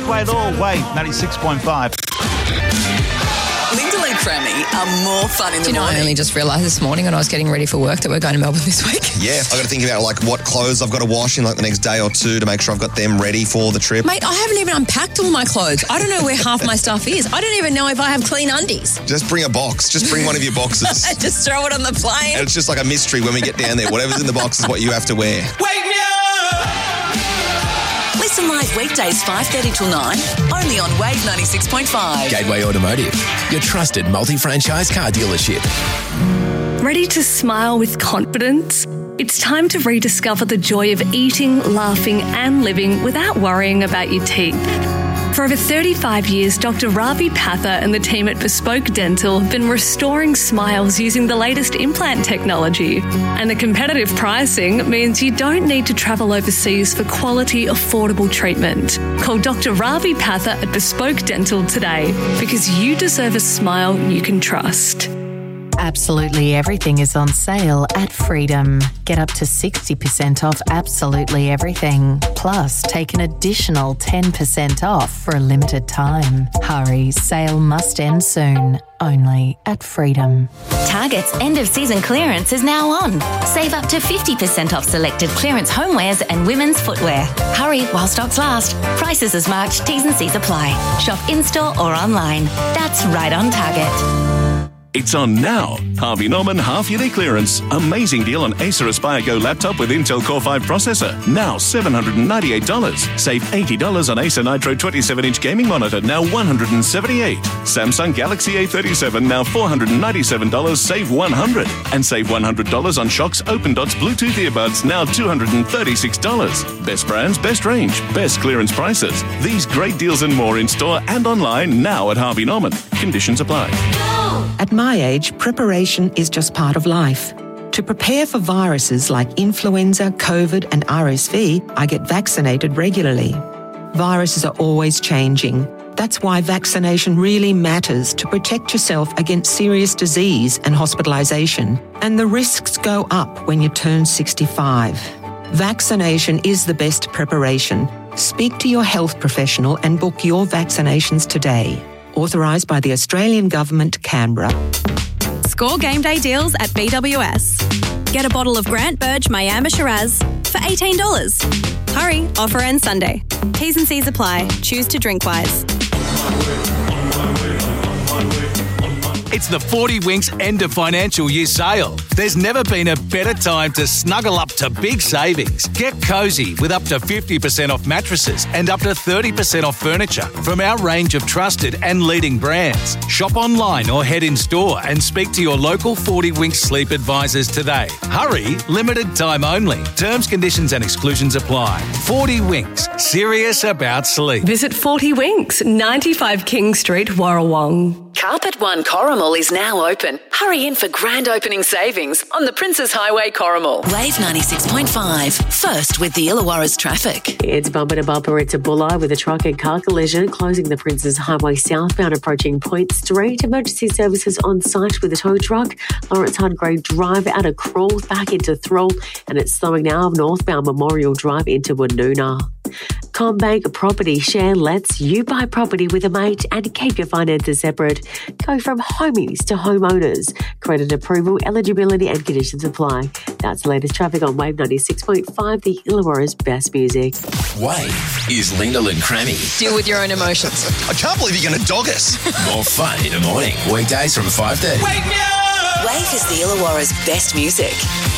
way at all. Wave 96.5. Lyndall and Crammy are more fun in the morning. I only just realised this morning when I was getting ready for work that we're going to Melbourne this week. Yeah, I've got to think about what clothes I've got to wash in the next day or two to make sure I've got them ready for the trip. Mate, I haven't even unpacked all my clothes. I don't know where half my stuff is. I don't even know if I have clean undies. Just bring a box. Just bring one of your boxes. Just throw it on the plane. And it's just like a mystery when we get down there. Whatever's in the box is what you have to wear. Wake me up! Listen live weekdays 5:30 till 9, only on Wave 96.5. Gateway Automotive, your trusted multi-franchise car dealership. Ready to smile with confidence? It's time to rediscover the joy of eating, laughing and living without worrying about your teeth. For over 35 years, Dr. Ravi Patha and the team at Bespoke Dental have been restoring smiles using the latest implant technology. And the competitive pricing means you don't need to travel overseas for quality, affordable treatment. Call Dr. Ravi Patha at Bespoke Dental today because you deserve a smile you can trust. Absolutely everything is on sale at Freedom. Get up to 60% off absolutely everything. Plus, take an additional 10% off for a limited time. Hurry, sale must end soon. Only at Freedom. Target's end-of-season clearance is now on. Save up to 50% off selected clearance homewares and women's footwear. Hurry while stocks last. Prices as marked, T's and C's apply. Shop in-store or online. That's right on Target. It's on now. Harvey Norman half-yearly clearance. Amazing deal on Acer Aspire Go laptop with Intel Core 5 processor. Now $798. Save $80 on Acer Nitro 27-inch gaming monitor. Now $178. Samsung Galaxy A37. Now $497. Save $100. And save $100 on Shock's Open Dots Bluetooth earbuds. Now $236. Best brands, best range, best clearance prices. These great deals and more in store and online now at Harvey Norman. Conditions apply. At my age, preparation is just part of life. To prepare for viruses like influenza, COVID and RSV, I get vaccinated regularly. Viruses are always changing. That's why vaccination really matters to protect yourself against serious disease and hospitalisation. And the risks go up when you turn 65. Vaccination is the best preparation. Speak to your health professional and book your vaccinations today. Authorised by the Australian Government, Canberra. Score game day deals at BWS. Get a bottle of Grant Burge Miami Shiraz for $18. Hurry, offer ends Sunday. T's and C's apply. Choose to drink wise. It's the 40 Winks end of financial year sale. There's never been a better time to snuggle up to big savings. Get cosy with up to 50% off mattresses and up to 30% off furniture from our range of trusted and leading brands. Shop online or head in store and speak to your local 40 Winks sleep advisors today. Hurry, limited time only. Terms, conditions and exclusions apply. 40 Winks, serious about sleep. Visit 40 Winks, 95 King Street, Warrawong. Carpet One Corrimal is now open. Hurry in for grand opening savings on the Princes Highway Corrimal. Wave 96.5. First with the Illawarra's traffic. It's bumper to bumper. It's a Bulli with a truck and car collision closing the Princes Highway southbound approaching Point Street. Emergency services on site with a tow truck. Lawrence Hardgrave Drive out of Crawls back into Thrall, and it's slowing now northbound Memorial Drive into Woonona. CommBank Property Share lets you buy property with a mate and keep your finances separate. Go from homies to homeowners. Credit approval, eligibility and conditions apply. That's the latest traffic on Wave 96.5, the Illawarra's best music. Wave is Lyndall and Crammy. Deal with your own emotions. I can't believe you're going to dog us. More fun in the morning. Weekdays from 5:30. Wake me up! Wave is the Illawarra's best music.